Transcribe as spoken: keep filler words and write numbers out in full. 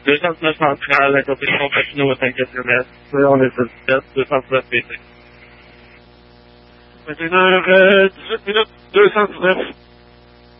deux cent neuf centrale, la compétition Papineau à Saint-Catherine. On est sur le sept, deux cent neuf P C. vingt et une heures dix-huit minutes, deux cent dix-neuf.